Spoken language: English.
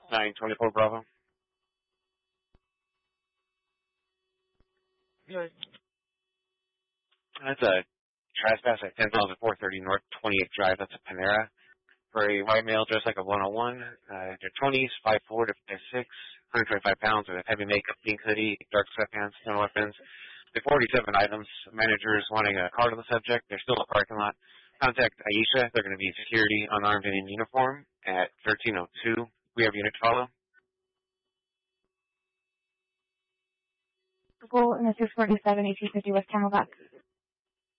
924 Bravo. Good. That's a trespass at 10,430 North 28th Drive. That's a Panera. For a white male dressed like a 101, their 20s, 5'4" to 5'6", 125 pounds, with a heavy makeup, pink hoodie, dark sweatpants, no weapons. The 47 items. Managers wanting a card on the subject. They're still in the parking lot. Contact Aisha. They're going to be security, unarmed, and in uniform at 1302. We have unit to follow. Google, and this is 47 1850 West Camelback.